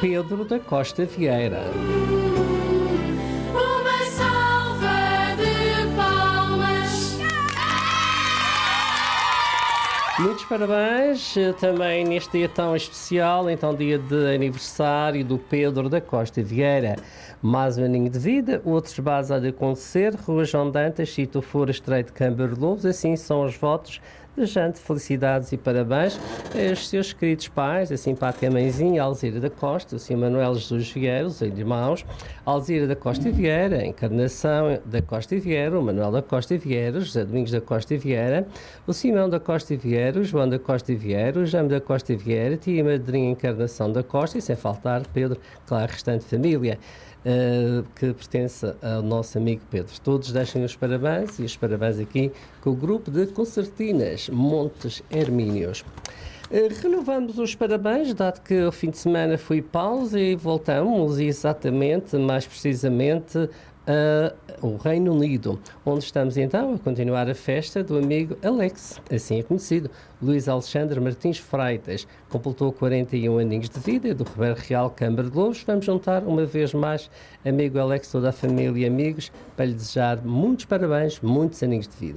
Pedro da Costa Vieira. Uma salva de palmas. Muitos parabéns também neste dia tão especial, então dia de aniversário do Pedro da Costa Vieira. Mais um aninho de vida, outros bases há de acontecer. Rua João Dantas, Sítio Fora, Estreito de Câmara Lobos, assim são os votos. Desejando felicidades e parabéns aos seus queridos pais, a simpática mãezinha Alzira da Costa, o Sr. Manuel Jesus Vieira, os irmãos Alzira da Costa Vieira, a Encarnação da Costa Vieira, o Manuel da Costa Vieira, o José Domingos da Costa Vieira, o Simão da Costa Vieira, o João da Costa Vieira, o Jaime da Costa Vieira, a tia e madrinha Encarnação da Costa e, sem faltar, Pedro, claro, a restante família. Que pertence ao nosso amigo Pedro. Todos deixem os parabéns e os parabéns aqui com o grupo de concertinas Montes Hermínios. Renovamos os parabéns, dado que o fim de semana foi pausa e voltamos exatamente, mais precisamente, ao Reino Unido, onde estamos então a continuar a festa do amigo Alex, assim é conhecido. Luís Alexandre Martins Freitas completou 41 aninhos de vida do Ribeiro Real Câmara de Lobos. Vamos juntar uma vez mais amigo Alex, toda a família e amigos, para lhe desejar muitos parabéns, muitos aninhos de vida.